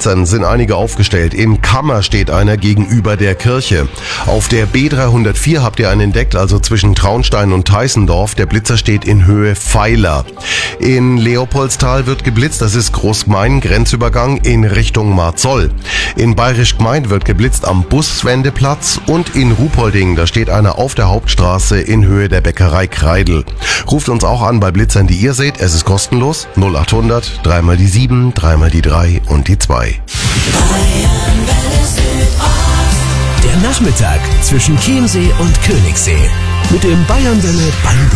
Blitzern sind einige aufgestellt. In Kammer steht einer gegenüber der Kirche. Auf der B304 habt ihr einen entdeckt, also zwischen Traunstein und Teißendorf. Der Blitzer steht in Höhe Pfeiler. In Leopoldstal wird geblitzt, das ist Großgmain, Grenzübergang in Richtung Marzoll. In Bayerisch Gmein wird geblitzt am Buswendeplatz und in Ruhpolding, da steht einer auf der Hauptstraße in Höhe der Bäckerei Kreidel. Ruft uns auch an bei Blitzern, die ihr seht. Es ist kostenlos. 0800 3 mal die 7, 3 mal die 3 und die 2. Der Nachmittag zwischen Chiemsee und Königssee mit dem Bayernwelle Band